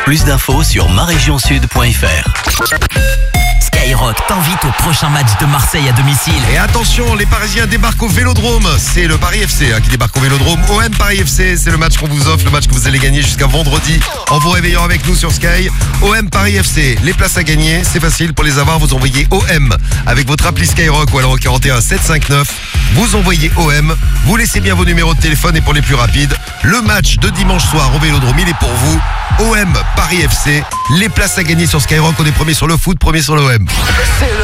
Plus d'infos sur maregionsud.fr. Skyrock t'invite au prochain match de Marseille à domicile. Et attention, les Parisiens débarquent au Vélodrome. C'est le Paris FC qui débarque au Vélodrome. OM Paris FC, c'est le match qu'on vous offre, le match que vous allez gagner jusqu'à vendredi en vous réveillant avec nous sur Sky. OM Paris FC, les places à gagner, c'est facile pour les avoir. Vous envoyez OM avec votre appli Skyrock ou alors au 41 759. Vous envoyez OM, vous laissez bien vos numéros de téléphone et pour les plus rapides, le match de dimanche soir au Vélodrome, il est pour vous. OM Paris FC, les places à gagner sur Skyrock. On est premier sur le foot, premier sur l'OM.